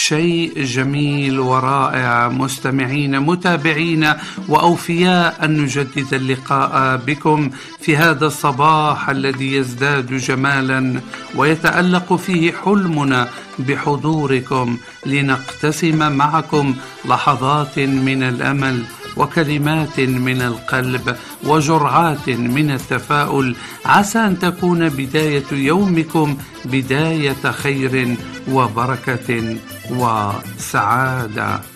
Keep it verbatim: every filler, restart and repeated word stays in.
شيء جميل ورائع مستمعين متابعين وأوفياء أن نجدد اللقاء بكم في هذا الصباح الذي يزداد جمالا ويتألق فيه حلمنا بحضوركم لنقتسم معكم لحظات من الأمل وكلمات من القلب وجرعات من التفاؤل، عسى أن تكون بداية يومكم بداية خير وبركة وسعادة.